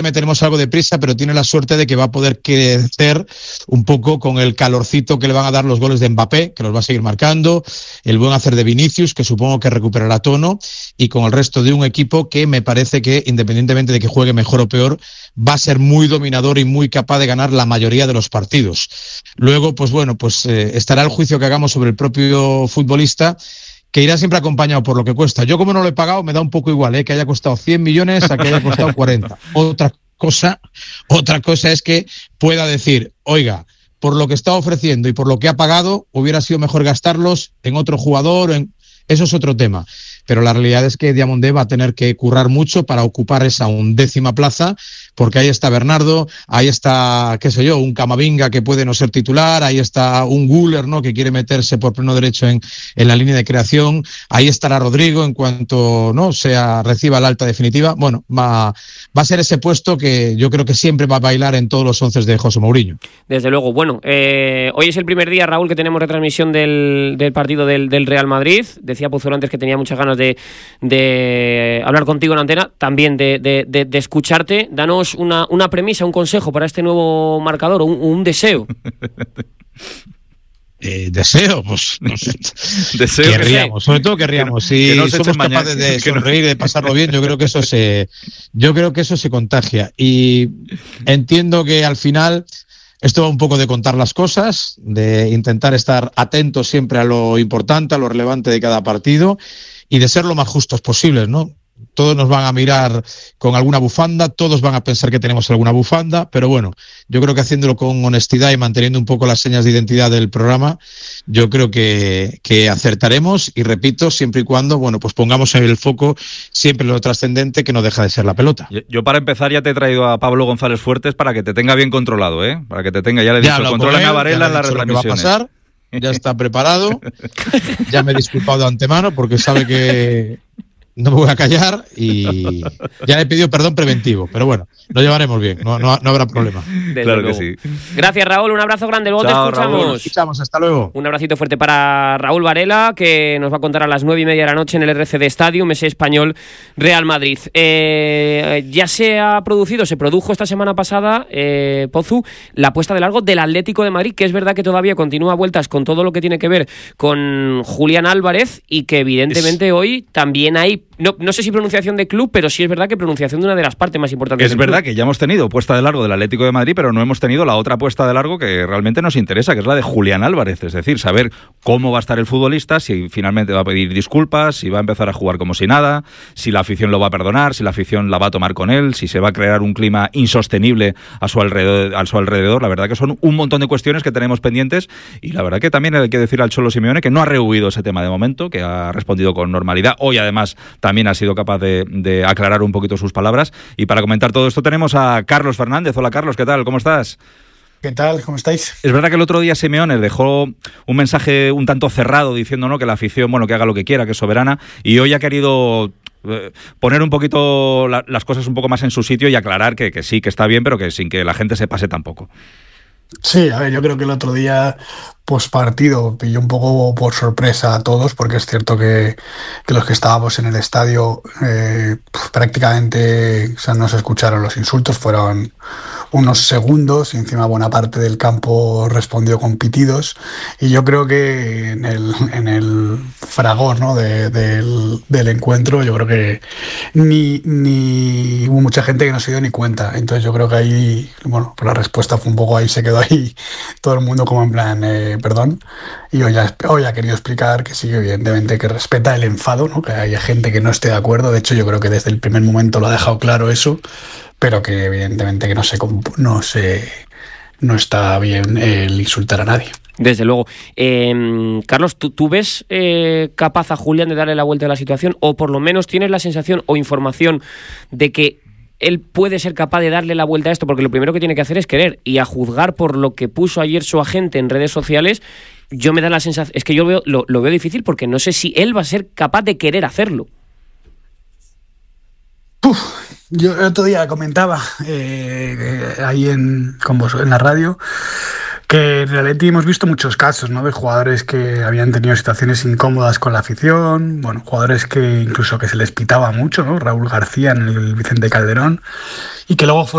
Jaime tenemos algo de prisa, pero tiene la suerte de que va a poder crecer un poco con el calorcito que le van a dar los goles de Mbappé, que los va a seguir marcando, el buen hacer de Vinicius, que supongo que recuperará tono, y con el resto de un equipo que me parece que, independientemente de que juegue mejor o peor, va a ser muy dominador y muy capaz de ganar la mayoría de los partidos. Luego, estará el juicio que hagamos sobre el propio futbolista, que irá siempre acompañado por lo que cuesta. Yo, como no lo he pagado, me da un poco igual, que haya costado 100 millones a que haya costado 40. Otra cosa es que pueda decir, oiga, por lo que está ofreciendo y por lo que ha pagado, hubiera sido mejor gastarlos en otro jugador. Eso es otro tema. Pero la realidad es que Diamandé va a tener que currar mucho para ocupar esa 11ª plaza, porque ahí está Bernardo, ahí está, un Camavinga que puede no ser titular, ahí está un Güler, ¿no?, que quiere meterse por pleno derecho en la línea de creación, ahí estará Rodrigo en cuanto reciba la alta definitiva. Bueno, va a ser ese puesto que yo creo que siempre va a bailar en todos los 11 de José Mourinho. Desde luego. Bueno, hoy es el primer día, Raúl, que tenemos retransmisión del partido del Real Madrid. Decía Pozuelo antes que tenía muchas ganas de hablar contigo en antena, también de escucharte. Danos una premisa, un consejo para este nuevo marcador, un deseo. Deseo, pues no sé. Deseo querríamos, sobre todo querríamos. Si no somos capaces de sonreír, de pasarlo bien, yo creo que eso se contagia. Y entiendo que al final esto va un poco de contar las cosas, de intentar estar atentos siempre a lo importante, a lo relevante de cada partido y de ser lo más justos posibles, ¿no? Todos nos van a mirar con alguna bufanda, todos van a pensar que tenemos alguna bufanda, pero bueno, yo creo que haciéndolo con honestidad y manteniendo un poco las señas de identidad del programa, yo creo que acertaremos, y repito, siempre y cuando, pues pongamos en el foco siempre lo trascendente, que no deja de ser la pelota. Yo para empezar ya te he traído a Pablo González Fuertes para que te tenga bien controlado, para que te tenga, ya le he dicho, controla a Varela en las retransmisiones. Va a pasar, ya está preparado, ya me he disculpado de antemano porque sabe que no me voy a callar y ya le he pedido perdón preventivo, pero bueno, lo llevaremos bien, no habrá problema. Claro que sí. Gracias, Raúl, un abrazo grande, luego Chao, te escuchamos. Raúl. Escuchamos, hasta luego. Un abracito fuerte para Raúl Varela, que nos va a contar a las 9:30 de la noche en el RCD Stadium, ese Español Real Madrid. Ya se produjo esta semana pasada, Pozu, la puesta de largo del Atlético de Madrid, que es verdad que todavía continúa vueltas con todo lo que tiene que ver con Julián Álvarez, y que evidentemente hoy también hay, no sé si pronunciación de club, pero sí es verdad que pronunciación de una de las partes más importantes del club. Es verdad que ya hemos tenido puesta de largo del Atlético de Madrid, pero no hemos tenido la otra puesta de largo que realmente nos interesa, que es la de Julián Álvarez, es decir, saber cómo va a estar el futbolista, si finalmente va a pedir disculpas, si va a empezar a jugar como si nada, si la afición lo va a perdonar, si la afición la va a tomar con él, si se va a crear un clima insostenible a su alrededor. La verdad que son un montón de cuestiones que tenemos pendientes, y la verdad que también hay que decir al Cholo Simeone que no ha rehuido ese tema de momento, que ha respondido con normalidad. Hoy además también ha sido capaz de aclarar un poquito sus palabras, y para comentar todo esto tenemos a Carlos Fernández. Hola Carlos, ¿qué tal? ¿Cómo estás? ¿Qué tal? ¿Cómo estáis? Es verdad que el otro día Simeone dejó un mensaje un tanto cerrado diciendo, ¿no?, que la afición, que haga lo que quiera, que es soberana, y hoy ha querido poner un poquito las cosas un poco más en su sitio y aclarar que sí, que está bien, pero que sin que la gente se pase tampoco. Sí, a ver, yo creo que el otro día postpartido pilló un poco por sorpresa a todos, porque es cierto que los que estábamos en el estadio prácticamente no se escucharon los insultos, fueron unos segundos y encima buena parte del campo respondió con pitidos, y yo creo que en el fragor, ¿no?, del encuentro, yo creo que ni hubo mucha gente que no se dio ni cuenta. Entonces yo creo que ahí, la respuesta fue un poco ahí, se quedó ahí todo el mundo como en plan perdón, y hoy ha querido explicar que sí, evidentemente que respeta el enfado, ¿no?, que haya gente que no esté de acuerdo. De hecho yo creo que desde el primer momento lo ha dejado claro eso, pero que evidentemente que no está bien el insultar a nadie. Desde luego. Carlos, ¿tú ves capaz a Julián de darle la vuelta a la situación, o por lo menos tienes la sensación o información de que él puede ser capaz de darle la vuelta a esto? Porque lo primero que tiene que hacer es querer, y a juzgar por lo que puso ayer su agente en redes sociales, yo me da la sensación, es que yo lo veo difícil, porque no sé si él va a ser capaz de querer hacerlo. Yo el otro día comentaba ahí con vos en la radio que en el Atleti hemos visto muchos casos, ¿no?, de jugadores que habían tenido situaciones incómodas con la afición, jugadores que incluso que se les pitaba mucho, ¿no?, Raúl García en el Vicente Calderón, y que luego fueron